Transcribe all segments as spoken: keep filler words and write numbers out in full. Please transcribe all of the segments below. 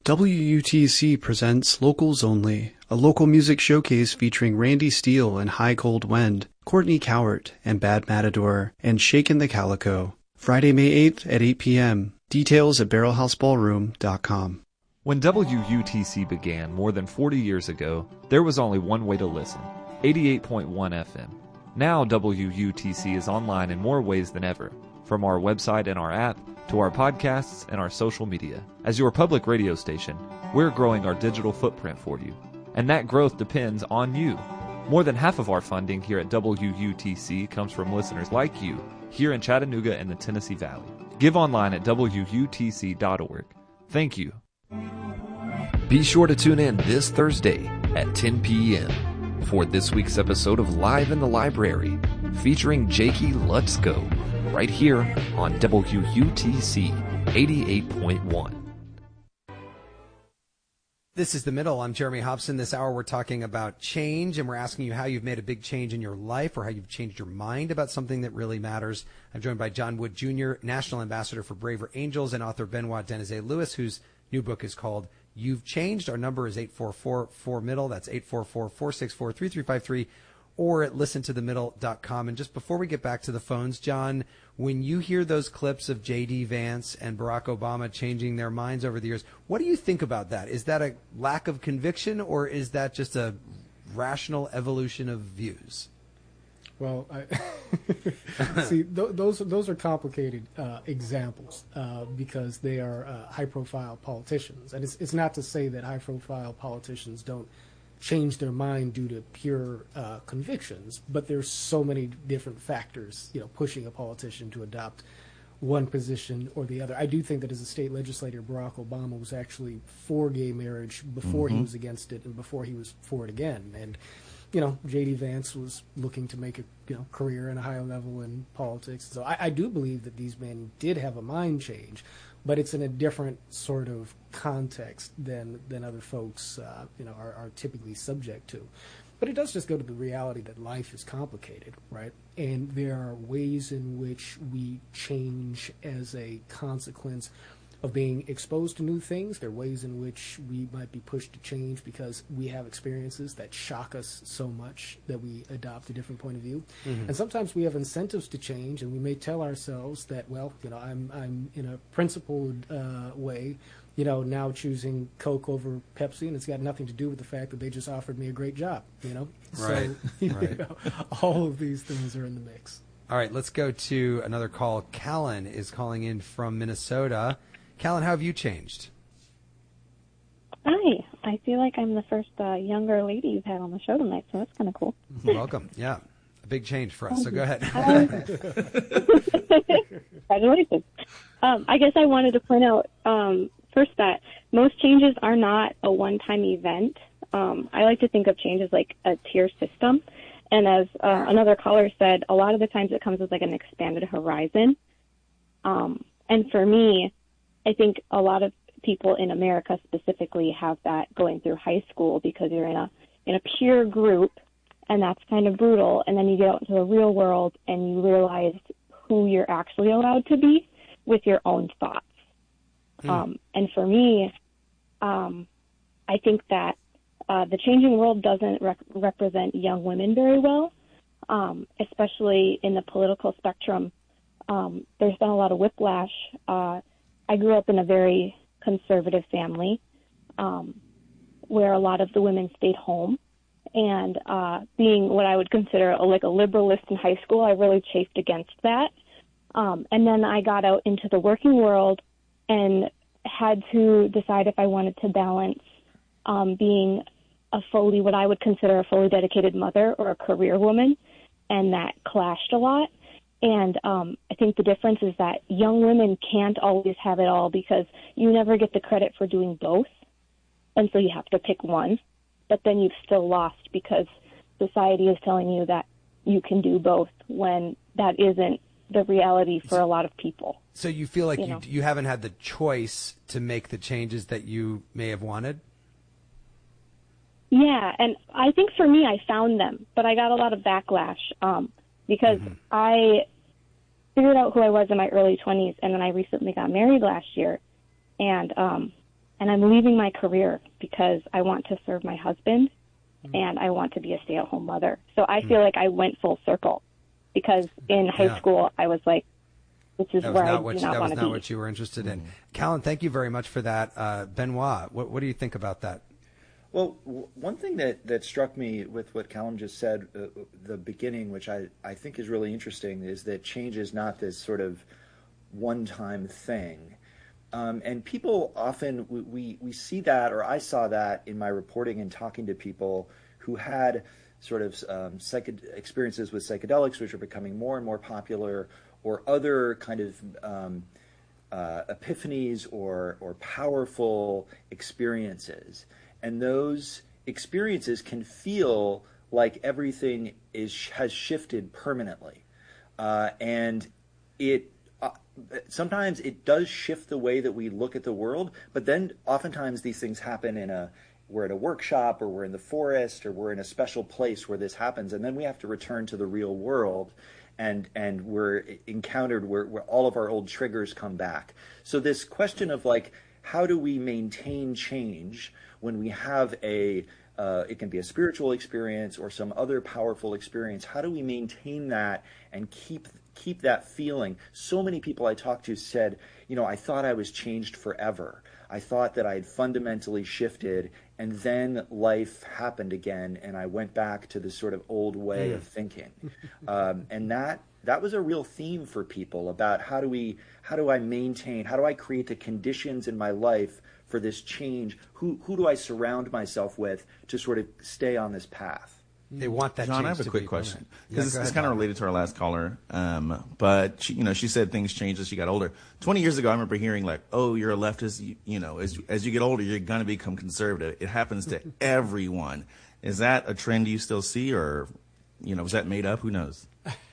W U T C presents Locals Only, a local music showcase featuring Randy Steele and High Cold Wind, Courtney Cowart and Bad Matador, and Shakin' the Calico. Friday, May eighth at eight p.m. Details at barrel house ballroom dot com. When W U T C began more than forty years ago, there was only one way to listen, eighty-eight point one F M. Now W U T C is online in more ways than ever, from our website and our app, to our podcasts and our social media. As your public radio station, we're growing our digital footprint for you. And that growth depends on you. More than half of our funding here at W U T C comes from listeners like you here in Chattanooga and the Tennessee Valley. Give online at W U T C dot org. Thank you. Be sure to tune in this Thursday at ten p.m. for this week's episode of Live in the Library, featuring Jakey Lutzko, right here on W U T C eighty-eight point one. This is The Middle. I'm Jeremy Hobson. This hour we're talking about change, and we're asking you how you've made a big change in your life or how you've changed your mind about something that really matters. I'm joined by John Wood Junior, National Ambassador for Braver Angels, and author Benoit Denizet-Lewis, whose new book is called You've Changed. Our number is eight four four, four middle. That's eight four four, four six four, three three five three, or at listen to the middle dot com. And just before we get back to the phones, John, when you hear those clips of J D. Vance and Barack Obama changing their minds over the years, what do you think about that? Is that a lack of conviction, or is that just a rational evolution of views? Well, I, see, th- those those are complicated uh, examples uh, because they are uh, high-profile politicians, and it's it's not to say that high-profile politicians don't change their mind due to pure uh, convictions, but there's so many different factors, you know, pushing a politician to adopt one position or the other. I do think that as a state legislator, Barack Obama was actually for gay marriage before mm-hmm. he was against it and before he was for it again. And you know, J D. Vance was looking to make a you know career and a higher level in politics. So I, I do believe that these men did have a mind change, but it's in a different sort of context than than other folks uh, you know are, are typically subject to. But it does just go to the reality that life is complicated, right? And there are ways in which we change as a consequence of being exposed to new things. There are ways in which we might be pushed to change because we have experiences that shock us so much that we adopt a different point of view. Mm-hmm. And sometimes we have incentives to change, and we may tell ourselves that, well, you know, I'm I'm in a principled uh, way, you know, now choosing Coke over Pepsi, and it's got nothing to do with the fact that they just offered me a great job, you know? Right. So, you right. know, all of these things are in the mix. All right, let's go to another call. Callan is calling in from Minnesota. Callan, how have you changed? Hi. I feel like I'm the first uh, younger lady you've had on the show tonight, so that's kind of cool. Welcome. Yeah, a big change for us, so go ahead. Congratulations. Um, I guess I wanted to point out um, first that most changes are not a one-time event. Um, I like to think of change as like a tier system. And as uh, another caller said, a lot of the times it comes with like an expanded horizon. Um, and for me, I think a lot of people in America specifically have that going through high school because you're in a in a peer group, and that's kind of brutal. And then you get out into the real world and you realize who you're actually allowed to be with your own thoughts. Hmm. Um, and for me, um, I think that uh, the changing world doesn't rec- represent young women very well, um, especially in the political spectrum. Um, there's been a lot of whiplash. Uh, I grew up in a very conservative family um, where a lot of the women stayed home. And uh, being what I would consider a, like a liberalist in high school, I really chafed against that. Um, and then I got out into the working world and had to decide if I wanted to balance um, being a fully, what I would consider a fully dedicated mother or a career woman. And that clashed a lot. And um, I think the difference is that young women can't always have it all because you never get the credit for doing both. And so you have to pick one. But then you've still lost because society is telling you that you can do both when that isn't the reality for a lot of people. So you feel like you, you, know? you haven't had the choice to make the changes that you may have wanted? Yeah, and I think for me I found them, but I got a lot of backlash um, because mm-hmm. I figured out who I was in my early twenties, and then I recently got married last year. And um, and I'm leaving my career because I want to serve my husband mm. and I want to be a stay-at-home mother. So I mm. feel like I went full circle because in high yeah. school I was like, this is where I do what, not that want was to not be. what you were interested in. Mm. Callan, thank you very much for that. Uh, Benoit, what, what do you think about that? Well, w- one thing that, that struck me with what Callan just said, uh, the beginning, which I, I think is really interesting, is that change is not this sort of one-time thing. Um, and people often, we, we, we see that, or I saw that in my reporting and talking to people who had sort of um, psych- experiences with psychedelics, which are becoming more and more popular, or other kind of um, uh, epiphanies or, or powerful experiences. And those experiences can feel like everything is has shifted permanently. Uh, and it uh, sometimes it does shift the way that we look at the world, but then oftentimes these things happen in a, we're at a workshop or we're in the forest or we're in a special place where this happens, and then we have to return to the real world. And and we're encountered where, where all of our old triggers come back. So this question of like, how do we maintain change when we have a, uh, it can be a spiritual experience or some other powerful experience, how do we maintain that and keep keep that feeling? So many people I talked to said, you know, I thought I was changed forever. I thought that I had fundamentally shifted, and then life happened again, and I went back to this sort of old way of thinking. Um, and that that was a real theme for people about how do we, how do I maintain, how do I create the conditions in my life for this change? Who who do I surround myself with to sort of stay on this path? They want that. John, change I have a to quick be question because because yeah, it's, it's kind of related to our last caller. Um, but she, you know, she said things changed as she got older. Twenty years ago, I remember hearing like, "Oh, you're a leftist. You, you know, as as you get older, you're going to become conservative." It happens to everyone. Is that a trend you still see, or you know, was that made up? Who knows?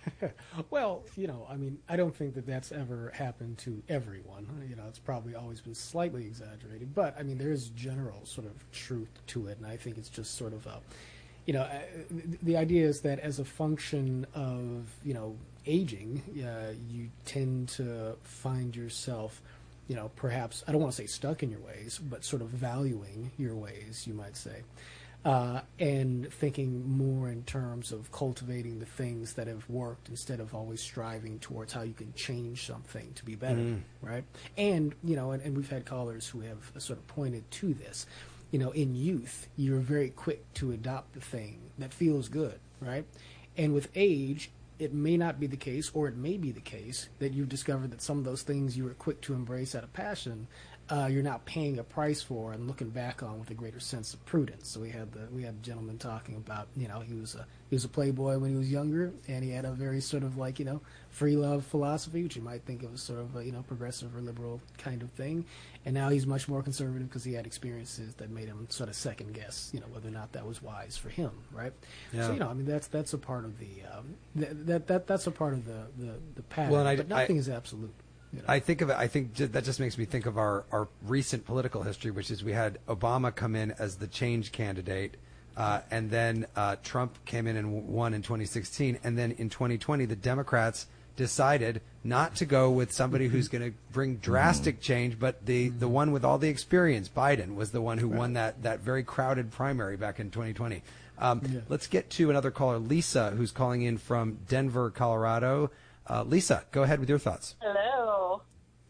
Well, you know, I mean, I don't think that that's ever happened to everyone. You know, it's probably always been slightly exaggerated, but I mean, there is general sort of truth to it, and I think it's just sort of a. You know, uh, the idea is that as a function of, you know, aging, uh, you tend to find yourself, you know, perhaps, I don't want to say stuck in your ways, but sort of valuing your ways, you might say, uh, and thinking more in terms of cultivating the things that have worked instead of always striving towards how you can change something to be better, mm. right? And, you know, and, and we've had callers who have sort of pointed to this. You know, in youth, you're very quick to adopt the thing that feels good, right? And with age, it may not be the case, or it may be the case, that you've discovered that some of those things you were quick to embrace out of passion, uh, you're now paying a price for and looking back on with a greater sense of prudence. So we had the we had a gentleman talking about, you know, he was a he was a playboy when he was younger, and he had a very sort of like, you know, free love philosophy, which you might think of as sort of a, you know, progressive or liberal kind of thing. And now he's much more conservative because he had experiences that made him sort of second guess, you know, whether or not that was wise for him, right? Yeah. So, you know, I mean, that's that's a part of the um, that, that that that's a part of the the, the pattern. Well, and I, but nothing I, is absolute. You know? I think of it. I think j- that just makes me think of our, our recent political history, which is we had Obama come in as the change candidate, uh, and then uh, Trump came in and won in twenty sixteen, and then in twenty twenty the Democrats decided not to go with somebody who's going to bring drastic change, but the, the one with all the experience. Biden was the one who right. won that, that very crowded primary back in twenty twenty. Um, yeah. Let's get to another caller, Lisa, who's calling in from Denver, Colorado. Uh, Lisa, go ahead with your thoughts. Hello.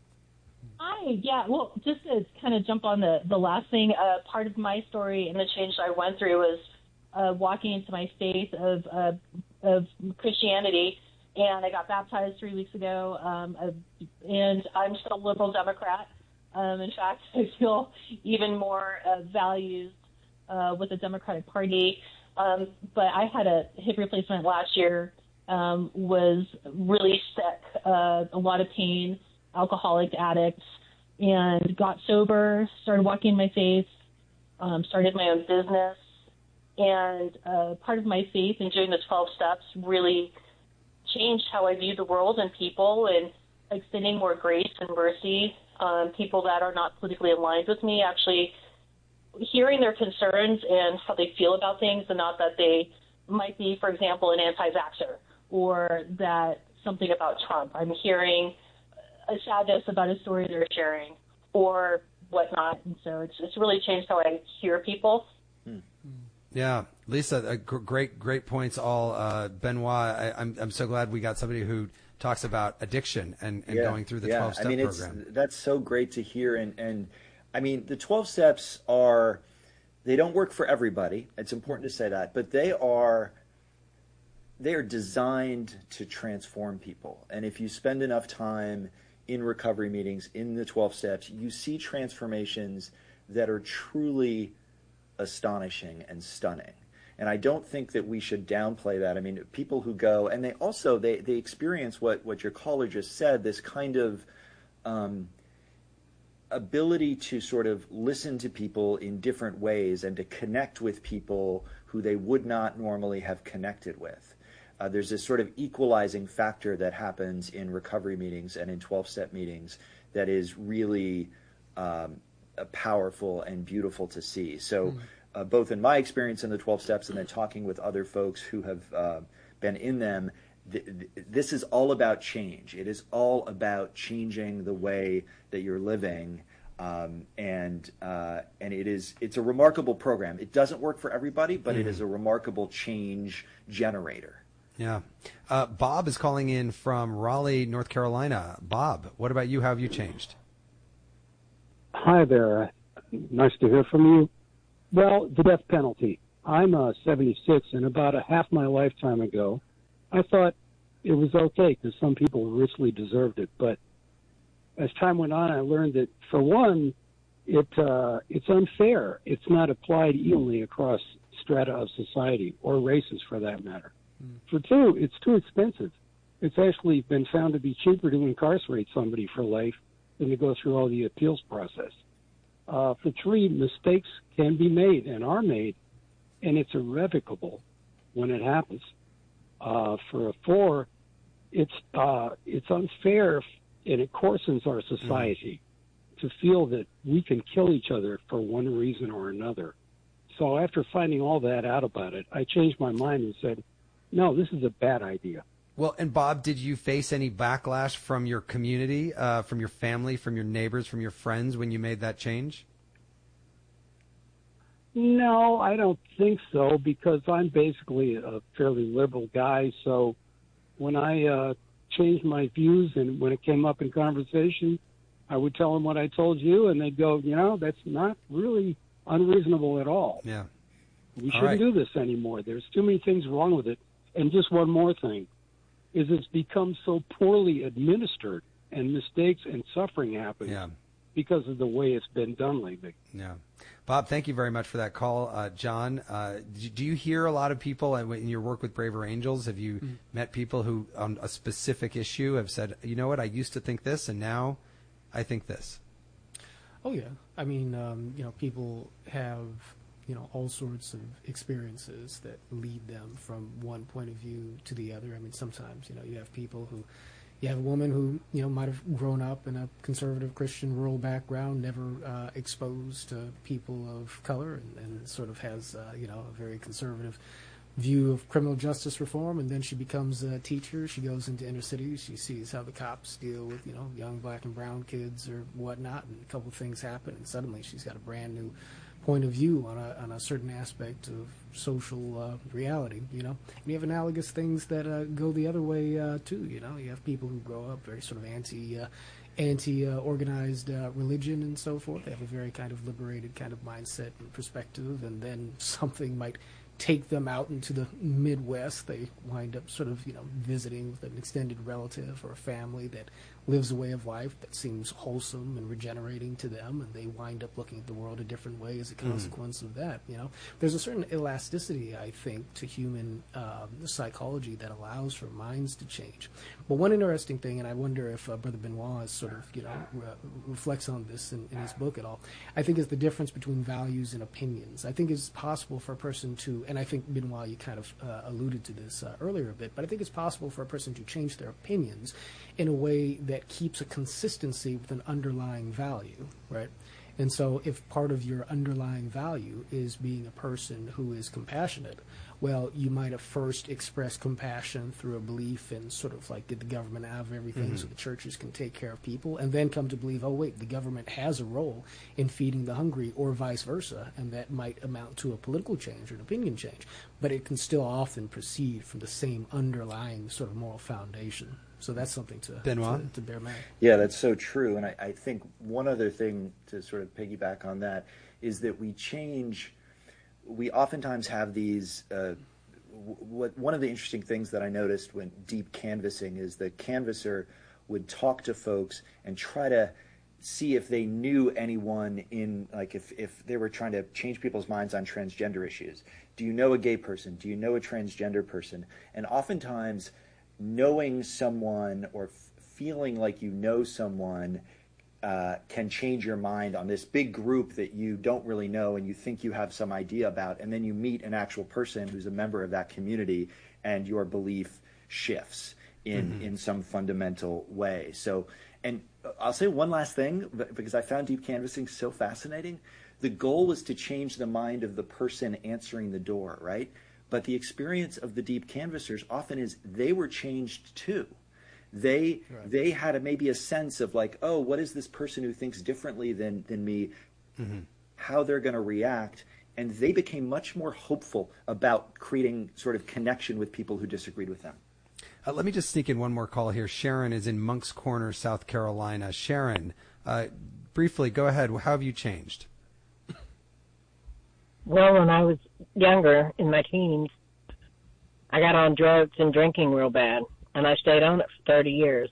Hi. Yeah, well, just to kind of jump on the, the last thing, uh, part of my story and the change I went through was uh, walking into my faith of, uh, of Christianity. And I got baptized three weeks ago, um, and I'm still a liberal Democrat. Um, in fact, I feel even more uh, values uh, with the Democratic Party. Um, but I had a hip replacement last year, um, was really sick, uh, a lot of pain, alcoholic addict, and got sober, started walking in my faith, um, started my own business. And uh, part of my faith in doing the twelve steps really changed how I view the world and people, and extending more grace and mercy on people that are not politically aligned with me, actually hearing their concerns and how they feel about things, and not that they might be, for example, an anti-vaxxer or that something about Trump. I'm hearing a sadness about a story they're sharing, or whatnot. And so it's it's really changed how I hear people. Yeah, Lisa, uh, gr- great, great points. All uh, Benoit, I, I'm I'm so glad we got somebody who talks about addiction and, and yeah, going through the yeah. twelve-step I mean, program. It's, that's so great to hear. And, and I mean, the twelve steps are, they don't work for everybody. It's important to say that, but they are, they are designed to transform people. And if you spend enough time in recovery meetings, in the twelve steps, you see transformations that are truly astonishing and stunning. And I don't think that we should downplay that. I mean, people who go, and they also, they, they experience what, what your caller just said, this kind of um, ability to sort of listen to people in different ways and to connect with people who they would not normally have connected with. Uh, there's this sort of equalizing factor that happens in recovery meetings and in twelve-step meetings that is really um, powerful and beautiful to see. So mm. uh, both in my experience in the twelve steps and then talking with other folks who have uh, been in them, th- th- this is all about change. It is all about changing the way that you're living. Um, and uh, and it is it's a remarkable program. It doesn't work for everybody, but mm. it is a remarkable change generator. Yeah. Uh, Bob is calling in from Raleigh, North Carolina. Bob, what about you? How have you changed? Hi there. Nice to hear from you. Well, the death penalty. I'm uh, seventy-six, and about a half my lifetime ago, I thought it was okay because some people richly deserved it. But as time went on, I learned that, for one, it uh, it's unfair. It's not applied evenly across strata of society, or races for that matter. Mm. For two, it's too expensive. It's actually been found to be cheaper to incarcerate somebody for life than to go through all the appeals process. Uh, for three, mistakes can be made and are made, and it's irrevocable when it happens. Uh, for a four, it's uh, it's unfair and it coarsens our society mm. to feel that we can kill each other for one reason or another. So after finding all that out about it, I changed my mind and said, no, this is a bad idea. Well, and Bob, did you face any backlash from your community, uh, from your family, from your neighbors, from your friends when you made that change? No, I don't think so, because I'm basically a fairly liberal guy. So when I uh, changed my views and when it came up in conversation, I would tell them what I told you, and they'd go, you know, that's not really unreasonable at all. Yeah. We shouldn't right. do this anymore. There's too many things wrong with it. And just one more thing, is it's become so poorly administered, and mistakes and suffering happen yeah. because of the way it's been done lately. Yeah. Bob, thank you very much for that call. Uh, John, uh, do you hear a lot of people in your work with Braver Angels? Have you mm-hmm. met people who, on a specific issue, have said, you know what, I used to think this, and now I think this? Oh, yeah. I mean, um, you know, people have, you know, all sorts of experiences that lead them from one point of view to the other. I mean, sometimes, you know, you have people who, you have a woman who, you know, might have grown up in a conservative Christian rural background, never uh, exposed to people of color, and, and sort of has, uh, you know, a very conservative view of criminal justice reform, and then she becomes a teacher. She goes into inner cities. She sees how the cops deal with, you know, young black and brown kids or whatnot, and a couple of things happen, and suddenly she's got a brand new point of view on a on a certain aspect of social uh, reality, you know. And you have analogous things that uh, go the other way uh, too, you know. You have people who grow up very sort of anti uh, anti uh, organized uh, religion and so forth. They have a very kind of liberated kind of mindset and perspective, and then something might take them out into the Midwest. They wind up sort of, you know, visiting with an extended relative or a family that lives a way of life that seems wholesome and regenerating to them, and they wind up looking at the world a different way as a consequence mm. of that. You know, there's a certain elasticity, I think, to human um, psychology that allows for minds to change. But one interesting thing, and I wonder if uh, Brother Benoit sort of, you know, re- reflects on this in, in his book at all, I think is the difference between values and opinions. I think it's possible for a person to, and I think, Benoit, you kind of uh, alluded to this uh, earlier a bit, but I think it's possible for a person to change their opinions in a way that keeps a consistency with an underlying value, right? And so if part of your underlying value is being a person who is compassionate, well, you might have first expressed compassion through a belief in sort of like get the government out of everything mm-hmm. so the churches can take care of people, and then come to believe, oh, wait, the government has a role in feeding the hungry, or vice versa, and that might amount to a political change or an opinion change. But it can still often proceed from the same underlying sort of moral foundation. So that's something to, to, to bear in mind. Yeah, that's so true. And I, I think one other thing to sort of piggyback on that is that we change, we oftentimes have these, uh, what, one of the interesting things that I noticed when deep canvassing is the canvasser would talk to folks and try to see if they knew anyone in, like if, if they were trying to change people's minds on transgender issues. Do you know a gay person? Do you know a transgender person? And oftentimes, knowing someone or f- feeling like you know someone uh, can change your mind on this big group that you don't really know and you think you have some idea about, and then you meet an actual person who's a member of that community and your belief shifts in, mm-hmm. in some fundamental way. So, and I'll say one last thing, because I found deep canvassing so fascinating. The goal was to change the mind of the person answering the door, right? But the experience of the deep canvassers often is they were changed too. They right. they had a, maybe a sense of like, oh, what is this person who thinks differently than, than me, mm-hmm. how they're going to react. And they became much more hopeful about creating sort of connection with people who disagreed with them. Uh, let me just sneak in one more call here. Sharon is in Moncks Corner, South Carolina. Sharon, uh, briefly, go ahead. How have you changed? Well, when I was younger, in my teens, I got on drugs and drinking real bad, and I stayed on it for thirty years.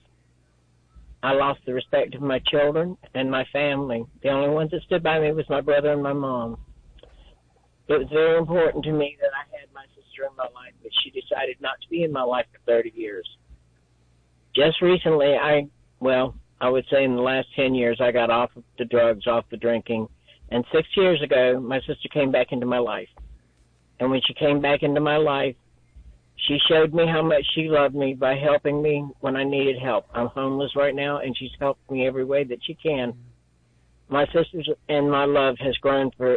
I lost the respect of my children and my family. The only ones that stood by me was my brother and my mom. It was very important to me that I had my sister in my life, but she decided not to be in my life for thirty years. Just recently, I, well, I would say in the last ten years, I got off of the drugs, off the drinking. And six years ago, my sister came back into my life. And when she came back into my life, she showed me how much she loved me by helping me when I needed help. I'm homeless right now, and she's helped me every way that she can. My sister's and my love has grown for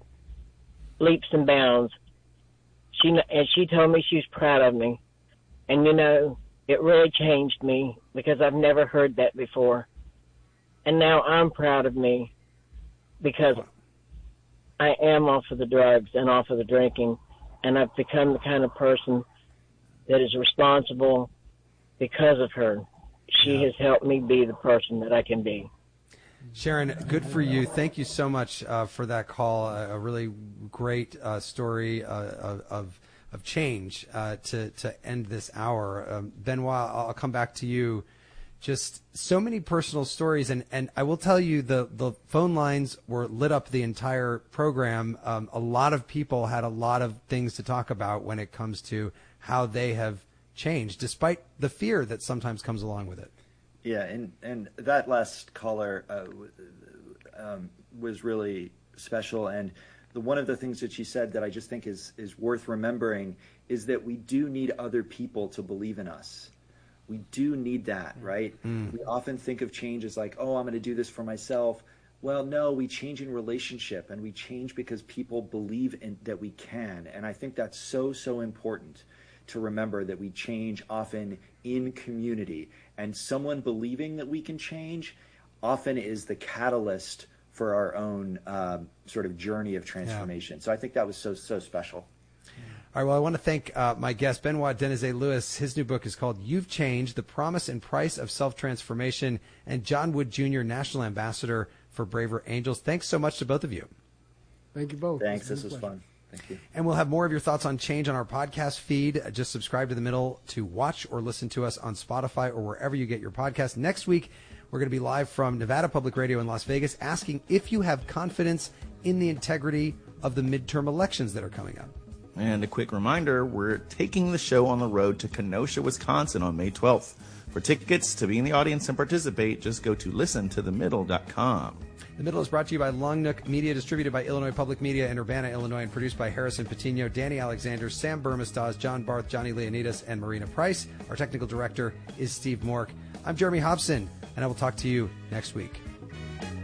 leaps and bounds. She and she told me she was proud of me. And, you know, it really changed me because I've never heard that before. And now I'm proud of me, because I am off of the drugs and off of the drinking, and I've become the kind of person that is responsible because of her. She yeah. has helped me be the person that I can be. Sharon, good for you. Thank you so much uh, for that call. A, a really great uh, story uh, of of change uh, to to end this hour. Um, Benoit, I'll come back to you. Just so many personal stories, and, and I will tell you the, the phone lines were lit up the entire program. Um, a lot of people had a lot of things to talk about when it comes to how they have changed, despite the fear that sometimes comes along with it. Yeah, and, and that last caller uh, um, was really special. And the, one of the things that she said that I just think is, is worth remembering is that we do need other people to believe in us. We do need that, right? Mm. We often think of change as like, oh, I'm going to do this for myself. Well, no, we change in relationship, and we change because people believe in that we can. And I think that's so, so important to remember, that we change often in community. And someone believing that we can change often is the catalyst for our own um, sort of journey of transformation. Yeah. So I think that was so, so special. All right, well, I want to thank uh, my guest, Benoit Denizet-Lewis. His new book is called You've Changed, The Promise and Price of Self-Transformation, and John Wood Junior, National Ambassador for Braver Angels. Thanks so much to both of you. Thank you both. Thanks. This was fun. Thank you. And we'll have more of your thoughts on change on our podcast feed. Just subscribe to The Middle to watch or listen to us on Spotify or wherever you get your podcasts. Next week, we're going to be live from Nevada Public Radio in Las Vegas, asking if you have confidence in the integrity of the midterm elections that are coming up. And a quick reminder, we're taking the show on the road to Kenosha, Wisconsin on May twelfth. For tickets to be in the audience and participate, just go to listen to the middle dot com. The Middle is brought to you by Long Nook Media, distributed by Illinois Public Media in Urbana, Illinois, and produced by Harrison Patino, Danny Alexander, Sam Burmistaz, John Barth, Johnny Leonidas, and Marina Price. Our technical director is Steve Mork. I'm Jeremy Hobson, and I will talk to you next week.